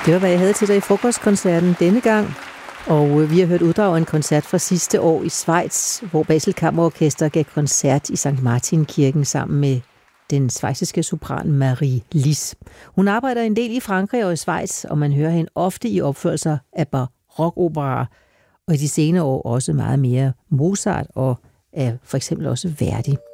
Det var, hvad jeg havde til dig i frokostkoncerten denne gang. Og vi har hørt uddrag af en koncert fra sidste år i Schweiz, hvor Basel Kammerorkester gav koncert i St. Martin-kirken sammen med den schweiziske sopran Marie Lis. Hun arbejder en del i Frankrig og i Schweiz, og man hører hende ofte i opførelser af barokoperaer, og i de senere år også meget mere Mozart og af for eksempel også Verdi.